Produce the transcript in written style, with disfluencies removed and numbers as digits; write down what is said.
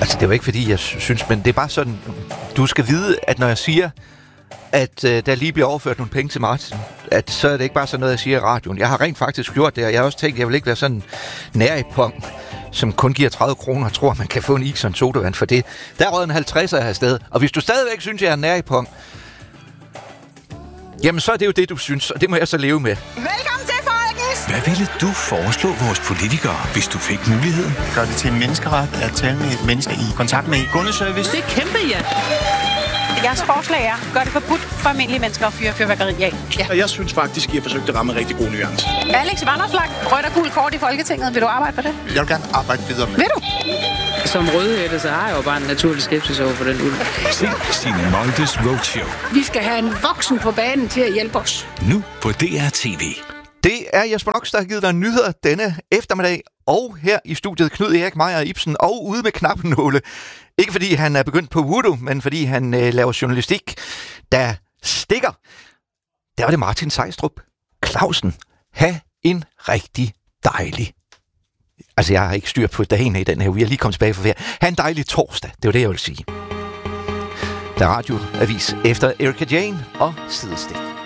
Altså, det er jo ikke, fordi jeg synes, men det er bare sådan, du skal vide, at når jeg siger, at der lige bliver overført nogle penge til Martin, at så er det ikke bare sådan noget, jeg siger i radioen. Jeg har rent faktisk gjort det, og jeg har også tænkt, at jeg vil ikke være sådan nær i pong, som kun giver 30 kroner og tror, man kan få en is og en sodavand for det. Der er røget en 50'er her sted, og hvis du stadigvæk synes, jeg er nær i pong, jamen så er det jo det, du synes, og det må jeg så leve med. Velkommen til, Folkens! Hvad ville du foreslå vores politikere, hvis du fik muligheden? Gør det til en menneskeret at tale med et menneske i kontakt med kundeservice? Det er kæmpe, ja. Jeres forslag er, gør det forbudt for almindelige mennesker at fyre fyrværkeri af. Ja. Og jeg synes faktisk, I har forsøgt at ramme en rigtig god nuance. Alex Vanopslagh, rødt og gult kort i Folketinget. Vil du arbejde for det? Jeg vil gerne arbejde videre med. Vil du? Som rødhætte, så har jeg jo bare en naturlig skepsis over for den ulv. Se Signe Moldes Roadshow. Vi skal have en voksen på banen til at hjælpe os. Nu på DR TV. Det er Jesper Nox, der har givet dig nyheder denne eftermiddag, og her i studiet Knud Erik Meier Ibsen, og ude med knappenåle. Ikke fordi han er begyndt på voodoo, men fordi han laver journalistik, der stikker. Der var det Martin Sejstrup Clausen. Ha' en rigtig dejlig. Altså, jeg har ikke styr på dagen i den her uge. Jeg er lige kommet tilbage fra ferie. Ha' en dejlig torsdag. Det var det, jeg ville sige. Der er radioavis efter Erika Jane og Sidestik.